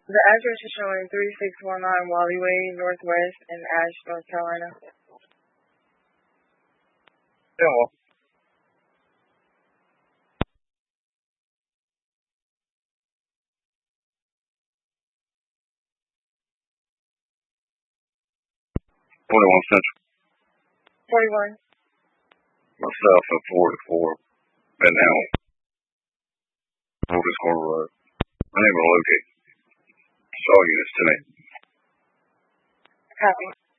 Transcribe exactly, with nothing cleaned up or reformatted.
The address is showing three six one nine Wally Way, Northwest in Ash, North Carolina. Yeah, well. Twenty-one Central. Forty-one. Myself and forty-four. Ben Allen. Focus Corner Road. Unable to locate. Saw units tonight. Copy.